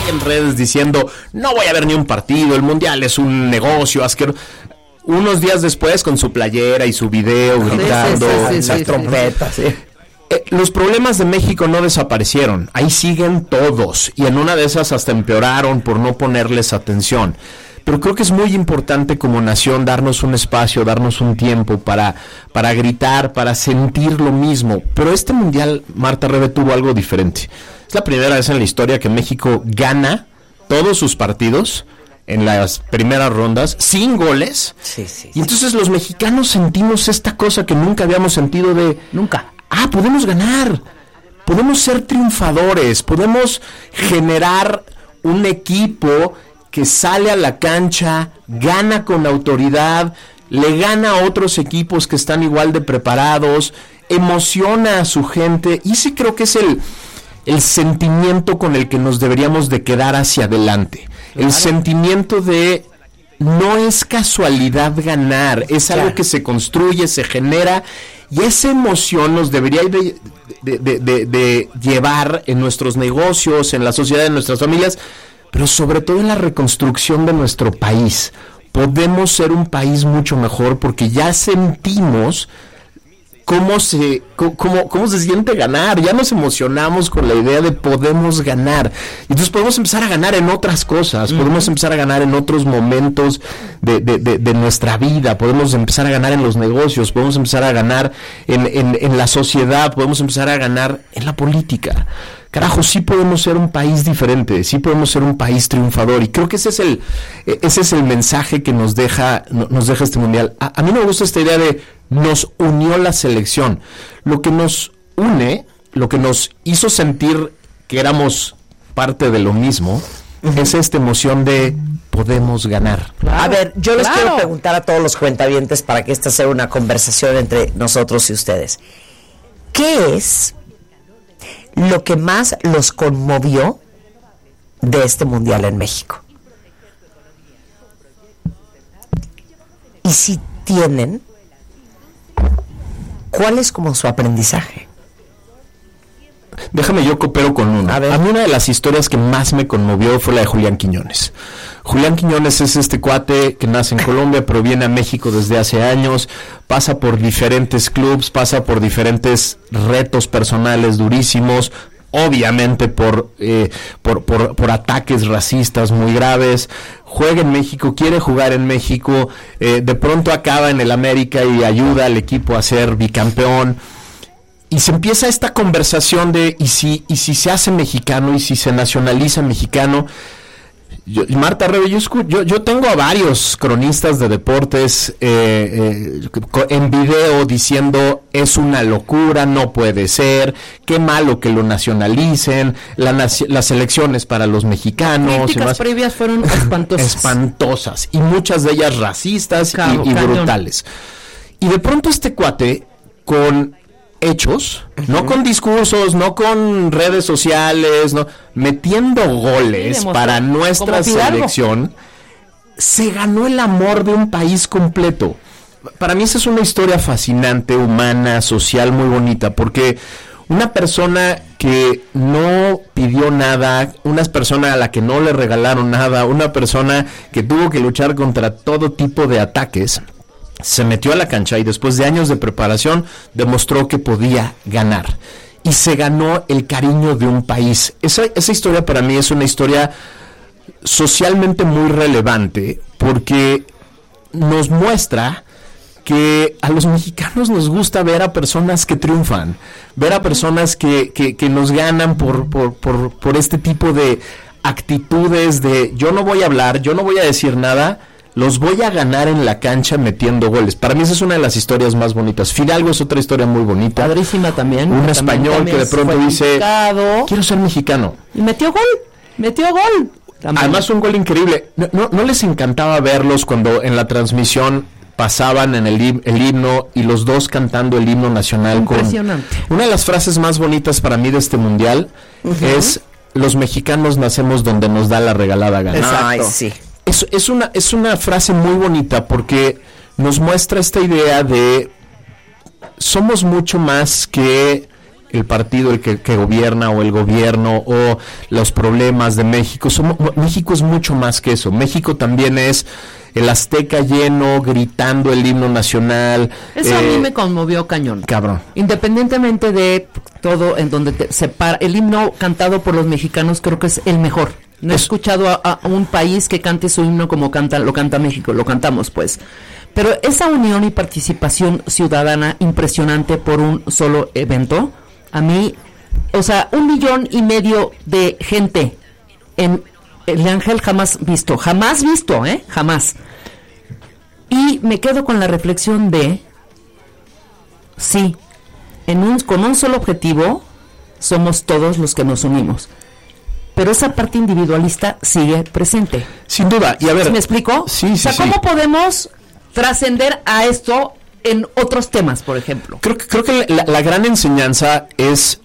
en redes diciendo, no voy a ver ni un partido, el mundial es un negocio asqueroso. Unos días después, con su playera y su video, gritando, las trompetas. Los problemas de México no desaparecieron, ahí siguen todos, y en una de esas hasta empeoraron por no ponerles atención. Pero creo que es muy importante como nación darnos un espacio, darnos un tiempo para gritar, para sentir lo mismo. Pero este mundial, Marta Rebe, tuvo algo diferente. Es la primera vez en la historia que México gana todos sus partidos en las primeras rondas, sin goles. Y entonces los mexicanos sentimos esta cosa que nunca habíamos sentido de... Nunca. Podemos ganar, podemos ser triunfadores, podemos generar un equipo que sale a la cancha, gana con autoridad, le gana a otros equipos que están igual de preparados, emociona a su gente, y sí creo que es el sentimiento con el que nos deberíamos de quedar hacia adelante. Claro. El sentimiento de no es casualidad ganar, es algo que se construye, se genera, y esa emoción nos debería de llevar en nuestros negocios, en la sociedad, en nuestras familias, pero sobre todo en la reconstrucción de nuestro país. Podemos ser un país mucho mejor porque ya sentimos cómo se siente ganar, ya nos emocionamos con la idea de podemos ganar, entonces podemos empezar a ganar en otras cosas, podemos empezar a ganar en otros momentos de nuestra vida, podemos empezar a ganar en los negocios, podemos empezar a ganar en la sociedad, podemos empezar a ganar en la política. Carajo, sí podemos ser un país diferente, sí podemos ser un país triunfador, y creo que ese es el mensaje que nos deja este mundial. A mí me gusta esta idea de nos unió la selección. Lo que nos une, lo que nos hizo sentir que éramos parte de lo mismo, es esta emoción de podemos ganar. Claro, a ver, yo les quiero preguntar a todos los cuentavientes para que esta sea una conversación entre nosotros y ustedes. ¿Qué es lo que más los conmovió de este mundial en México? Y si tienen, ¿cuál es como su aprendizaje? Déjame, yo coopero con una. A mí una de las historias que más me conmovió fue la de Julián Quiñones. Julián Quiñones es este cuate que nace en Colombia, pero viene a México desde hace años, pasa por diferentes clubs, pasa por diferentes retos personales durísimos, obviamente por ataques racistas muy graves. Juega en México, quiere jugar en México, de pronto acaba en el América y ayuda al equipo a ser bicampeón. Y se empieza esta conversación de ¿y si se hace mexicano? ¿Y si se nacionaliza mexicano? Marta Rebe, yo tengo a varios cronistas de deportes en video diciendo es una locura, no puede ser, qué malo que lo nacionalicen, las elecciones para los mexicanos. Las críticas previas fueron espantosas, y muchas de ellas racistas y brutales. Y de pronto este cuate, con hechos, no con discursos, no con redes sociales, no, metiendo goles para nuestra selección, se ganó el amor de un país completo. Para mí esa es una historia fascinante, humana, social, muy bonita, porque una persona que no pidió nada, una persona a la que no le regalaron nada, una persona que tuvo que luchar contra todo tipo de ataques, se metió a la cancha y después de años de preparación demostró que podía ganar y se ganó el cariño de un país. Esa historia para mí es una historia socialmente muy relevante porque nos muestra que a los mexicanos nos gusta ver a personas que triunfan, ver a personas que nos ganan por este tipo de actitudes de yo no voy a hablar, yo no voy a decir nada, los voy a ganar en la cancha metiendo goles. Para mí esa es una de las historias más bonitas. Fidalgo es otra historia muy bonita. Padrísima también. Un español que de pronto dice, quiero ser mexicano. Y metió gol. También. Además un gol increíble. ¿No les encantaba verlos cuando en la transmisión pasaban en el himno y los dos cantando el himno nacional? Impresionante. Una de las frases más bonitas para mí de este mundial es los mexicanos nacemos donde nos da la regalada gana. Exacto. Ay, sí. Es una frase muy bonita porque nos muestra esta idea de somos mucho más que el partido el que gobierna o el gobierno o los problemas de México. México es mucho más que eso. México también es el Azteca lleno, gritando el himno nacional. Eso a mí me conmovió cañón. Cabrón. Independientemente de todo en donde se para, el himno cantado por los mexicanos creo que es el mejor. No he escuchado a un país que cante su himno como lo canta México, lo cantamos pues. Pero esa unión y participación ciudadana impresionante por un solo evento, a mí, o sea, 1,5 millones de gente en el Ángel jamás visto, jamás. Y me quedo con la reflexión de, sí, con un solo objetivo somos todos los que nos unimos. Pero esa parte individualista sigue presente. Sin duda. Y a ver, ¿me explico? Sí, o sea, ¿cómo podemos trascender a esto en otros temas, por ejemplo? Creo que la gran enseñanza es: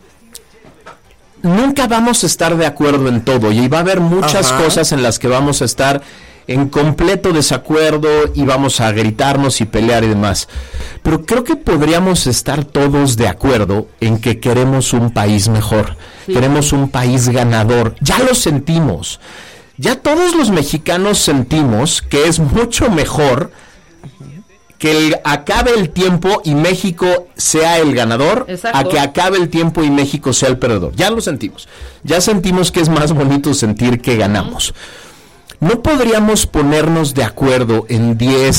nunca vamos a estar de acuerdo en todo, y va a haber muchas cosas en las que vamos a estar en completo desacuerdo y vamos a gritarnos y pelear y demás. Pero creo que podríamos estar todos de acuerdo en que queremos un país mejor, queremos un país ganador. Ya lo sentimos. Ya todos los mexicanos sentimos que es mucho mejor que acabe el tiempo y México sea el ganador, a que acabe el tiempo y México sea el perdedor. Ya lo sentimos. Ya sentimos que es más bonito sentir que ganamos. ¿No podríamos ponernos de acuerdo en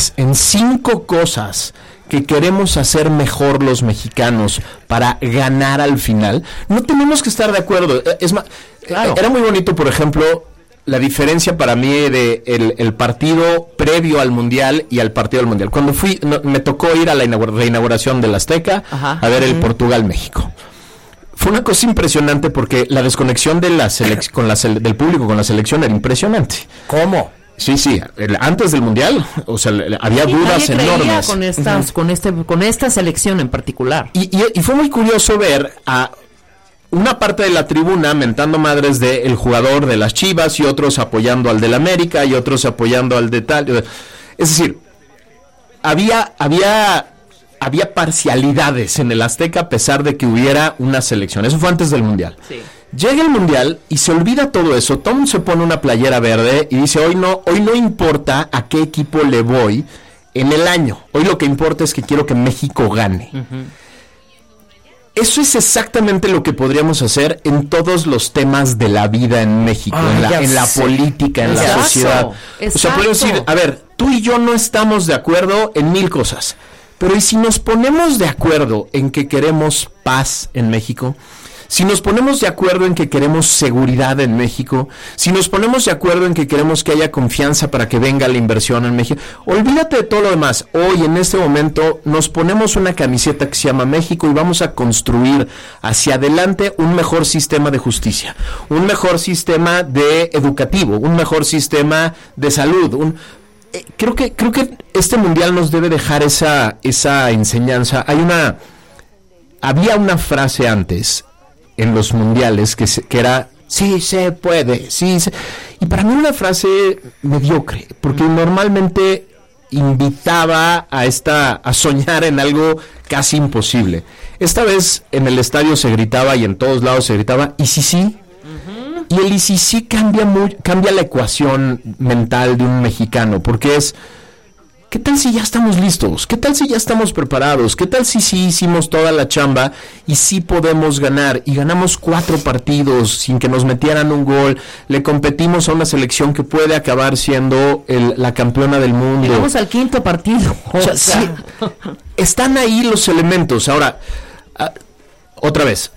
5 cosas que queremos hacer mejor los mexicanos para ganar al final? No tenemos que estar de acuerdo. Es más, era muy bonito, por ejemplo, la diferencia para mí de el partido previo al Mundial y al partido del Mundial. Cuando me tocó ir a la reinauguración del Azteca a ver el Portugal-México. Fue una cosa impresionante porque la desconexión de del público con la selección era impresionante. ¿Cómo? Sí, antes del Mundial, o sea, había dudas enormes. Con esta selección en particular. Y fue muy curioso ver a una parte de la tribuna mentando madres del jugador de las Chivas y otros apoyando al del América y otros apoyando al de tal. Es decir, había parcialidades en el Azteca a pesar de que hubiera una selección. Eso fue antes del Mundial. Sí. Llega el Mundial y se olvida todo eso. Tom se pone una playera verde y dice, hoy no importa a qué equipo le voy en el año. Hoy lo que importa es que quiero que México gane. Uh-huh. Eso es exactamente lo que podríamos hacer en todos los temas de la vida en México, en la política, en la sociedad. Exacto. O sea, podemos decir, a ver, tú y yo no estamos de acuerdo en 1000 cosas. Pero ¿y si nos ponemos de acuerdo en que queremos paz en México? Si nos ponemos de acuerdo en que queremos seguridad en México, si nos ponemos de acuerdo en que queremos que haya confianza para que venga la inversión en México, olvídate de todo lo demás. Hoy, en este momento, nos ponemos una camiseta que se llama México y vamos a construir hacia adelante un mejor sistema de justicia, un mejor sistema educativo, un mejor sistema de salud, Creo que este mundial nos debe dejar esa enseñanza. Había una frase antes en los mundiales que era sí se puede, y para mí una frase mediocre, porque normalmente invitaba a soñar en algo casi imposible. Esta vez en el estadio se gritaba y en todos lados se gritaba y sí. Y el ICC cambia la ecuación mental de un mexicano, porque es, ¿qué tal si ya estamos listos? ¿Qué tal si ya estamos preparados? ¿Qué tal si sí hicimos toda la chamba y sí podemos ganar? Y ganamos 4 partidos sin que nos metieran un gol, le competimos a una selección que puede acabar siendo la campeona del mundo. Llegamos al 5º partido. Sí, están ahí los elementos. Ahora, otra vez,